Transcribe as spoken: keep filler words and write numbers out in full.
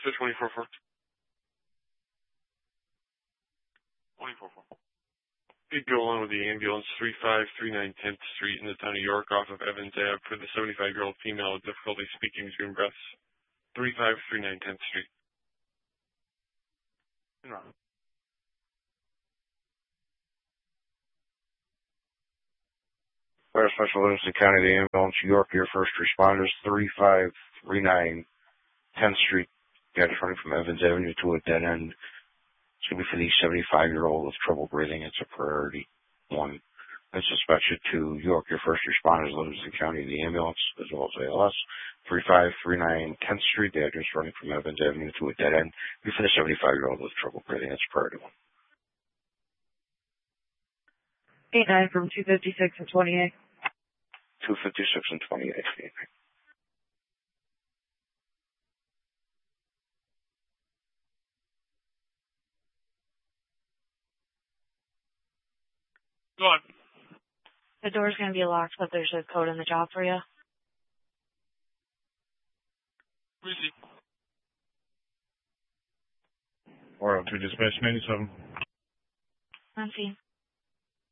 to twenty-four four. twenty-four four. You'd go along with the ambulance, three five three nine tenth Street in the town of York off of Evans Avenue for the seventy-five-year-old female with difficulty speaking between breaths. three five three nine tenth Street. No. Fire Special Livingston County, the ambulance, York, your first responders, three five three nine tenth Street. Got running from Evans Avenue to a dead end. It's going to be for the seventy-five-year-old with trouble breathing. It's a priority one. That's dispatched to York, your first responders, Livingston County, the ambulance, as well as A L S, three five three nine tenth Street. The address running from Evans Avenue to a dead end. Be for the seventy-five-year-old with trouble breathing. That's a priority one. eight nine from two fifty-six and twenty-eight. two fifty-six and twenty-eight. Go on. The door's going to be locked, but there's a code in the job for you. Easy. four oh two dispatch ninety-seven. I'm seeing.